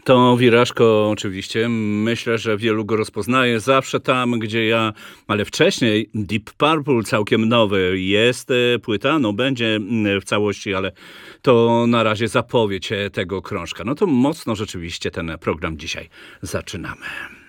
To Wirażko oczywiście. Myślę, że wielu go rozpoznaje. Zawsze tam, gdzie ja, ale wcześniej Deep Purple całkiem nowy. Jest płyta, no będzie w całości, ale to na razie zapowiedź tego krążka. No to mocno rzeczywiście ten program dzisiaj zaczynamy.